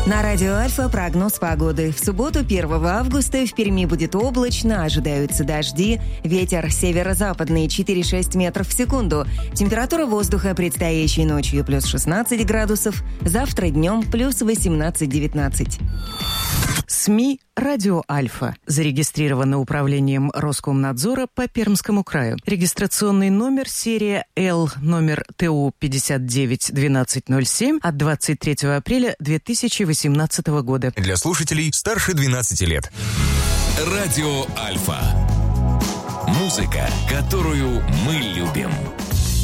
На радио Альфа прогноз погоды. В субботу, 1 августа, в Перми будет облачно, ожидаются дожди, ветер северо-западный 4-6 метров в секунду. Температура воздуха предстоящей ночью плюс 16 градусов, завтра днем плюс 18-19. СМИ «Радио Альфа». Зарегистрировано управлением Роскомнадзора по Пермскому краю. Регистрационный номер серия Л, номер ТУ 591207 от 23 апреля 2018 года. Для слушателей старше 12 лет. Радио Альфа. Музыка, которую мы любим.